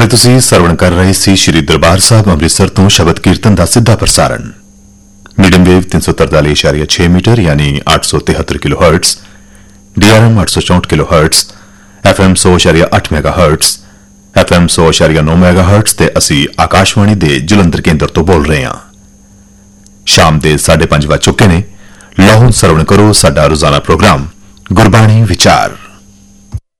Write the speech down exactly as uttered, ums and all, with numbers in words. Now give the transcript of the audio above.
ਹੁਣੇ ਤੁਸੀਂ ਸਰਵਣ ਕਰ ਰਹੇ ਸੀ ਸ਼੍ਰੀ ਦਰਬਾਰ ਸਾਹਿਬ ਅੰਮ੍ਰਿਤਸਰ ਤੋਂ ਸ਼ਬਦ ਕੀਰਤਨ ਦਾ ਸਿੱਧਾ ਪ੍ਰਸਾਰਣ ਮੀਡੀਅਮ ਵੇਵ तीन सौ तरतालीस दशमलव छह ਮੀਟਰ यानी आठ सौ तिहत्तर किलो हर्ट्ज डीआरएम आठ सौ चौंठ किलो हर्ट्ज एफएम सौ दशमलव आठ मेगा हर्ट्ज एफएम सौ दशमलव नौ मेगा हर्ट्ज ਤੇ ਅਸੀਂ ਆਕਾਸ਼ਵਾਣੀ ਦੇ ਜਲੰਧਰ ਕੇਂਦਰ ਤੋਂ ਬੋਲ ਰਹੇ ਹਾਂ। ਸ਼ਾਮ ਦੇ साढ़े पांच ਵੱਜ ਚੁੱਕੇ ਨੇ। ਲਓ ਸਰਵਣ ਕਰੋ ਸਾਡਾ ਰੋਜ਼ਾਨਾ ਪ੍ਰੋਗਰਾਮ ਗੁਰਬਾਣੀ ਵਿਚਾਰ।